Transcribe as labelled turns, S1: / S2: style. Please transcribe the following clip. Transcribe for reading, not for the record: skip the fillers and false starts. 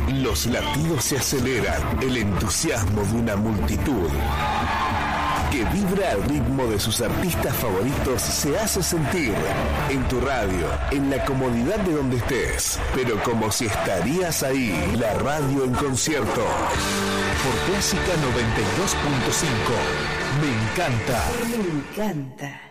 S1: Los latidos se aceleran, el entusiasmo de una multitud que vibra al ritmo de sus artistas favoritos se hace sentir en tu radio, en la comodidad de donde estés, pero como si estarías ahí. La radio en concierto por Clásica 92.5. Me encanta.
S2: Me encanta.